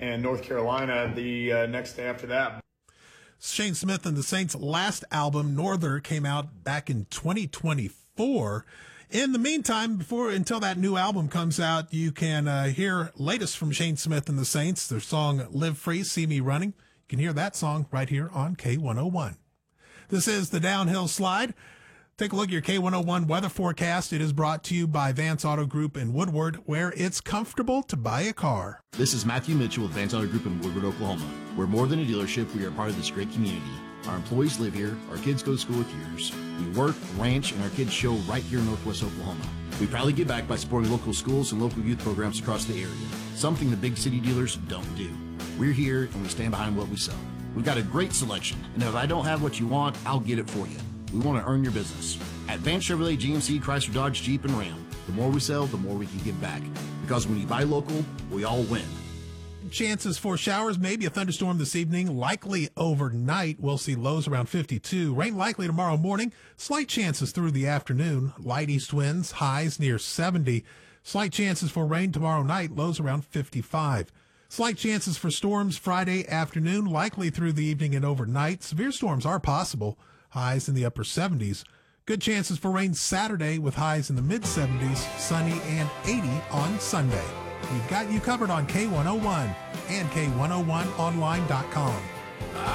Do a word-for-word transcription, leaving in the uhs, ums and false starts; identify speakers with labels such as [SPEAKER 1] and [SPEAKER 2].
[SPEAKER 1] and North Carolina the uh, next day after that.
[SPEAKER 2] Shane Smith and the Saints' last album, Norther, came out back in twenty twenty-four. In the meantime, before until that new album comes out, you can uh, hear latest from Shane Smith and the Saints, their song Live Free, See Me Running. You can hear that song right here on K one oh one. This is the Downhill Slide. Take a look at your K one oh one weather forecast. It is brought to you by Vance Auto Group in Woodward, where it's comfortable to buy a car.
[SPEAKER 3] This is Matthew Mitchell with Vance Auto Group in Woodward, Oklahoma. We're more than a dealership. We are part of this great community. Our employees live here. Our kids go to school with yours. We work, ranch, and our kids show right here in Northwest Oklahoma. We proudly give back by supporting local schools and local youth programs across the area, something the big city dealers don't do. We're here, and we stand behind what we sell. We've got a great selection, and if I don't have what you want, I'll get it for you. We want to earn your business. At Vance Chevrolet, G M C, Chrysler, Dodge, Jeep, and Ram, the more we sell, the more we can give back. Because when you buy local, we all win.
[SPEAKER 2] Chances for showers, maybe a thunderstorm this evening, likely overnight. We'll see lows around fifty-two. Rain likely tomorrow morning. Slight chances through the afternoon. Light east winds, highs near seventy. Slight chances for rain tomorrow night, lows around fifty-five. Slight chances for storms Friday afternoon, likely through the evening and overnight. Severe storms are possible, highs in the upper seventies. Good chances for rain Saturday with highs in the mid-seventies, sunny and eighty on Sunday. We've got you covered on K one oh one and K one oh one online dot com.